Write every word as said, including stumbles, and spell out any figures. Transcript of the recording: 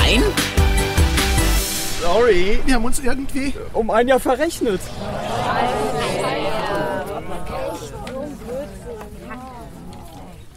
Nein? Sorry. Wir haben uns irgendwie um ein Jahr verrechnet.